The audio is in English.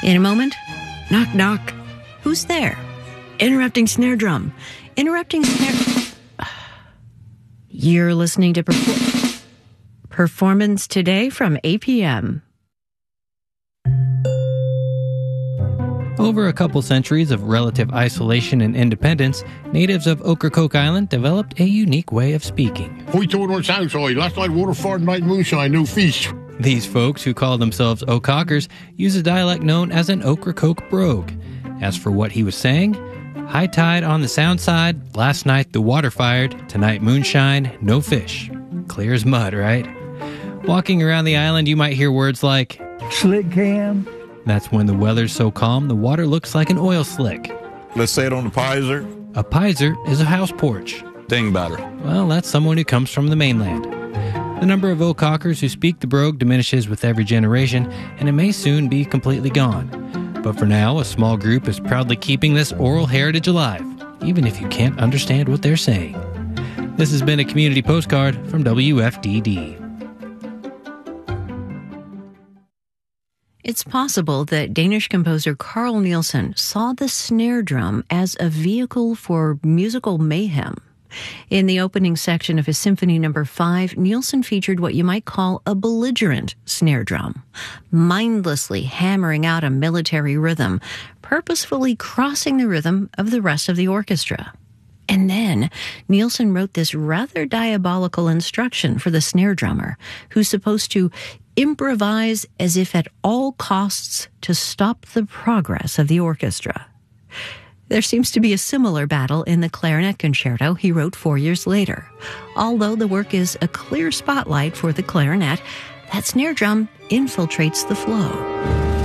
In a moment, knock, knock. Who's there? Interrupting snare drum. Interrupting snare... You're listening to Performance Today from APM. Over a couple centuries of relative isolation and independence, natives of Ocracoke Island developed a unique way of speaking. We told on Southside, last night Waterford night moonshine, no fish. These folks, who call themselves Ocockers, use a dialect known as an Ocracoke brogue. As for what he was saying, high tide on the sound side, last night the water fired, tonight moonshine, no fish. Clear as mud, right? Walking around the island, you might hear words like slick cam. That's when the weather's so calm, the water looks like an oil slick. Let's say it on the pizer. A pizer is a house porch. Dingbatter. Well, that's someone who comes from the mainland. The number of Ocockers who speak the brogue diminishes with every generation, and it may soon be completely gone. But for now, a small group is proudly keeping this oral heritage alive, even if you can't understand what they're saying. This has been a community postcard from WFDD. It's possible that Danish composer Carl Nielsen saw the snare drum as a vehicle for musical mayhem. In the opening section of his Symphony No. 5, Nielsen featured what you might call a belligerent snare drum, mindlessly hammering out a military rhythm, purposefully crossing the rhythm of the rest of the orchestra. And then Nielsen wrote this rather diabolical instruction for the snare drummer, who's supposed to improvise as if at all costs to stop the progress of the orchestra. There seems to be a similar battle in the clarinet concerto he wrote 4 years later. Although the work is a clear spotlight for the clarinet, that snare drum infiltrates the flow.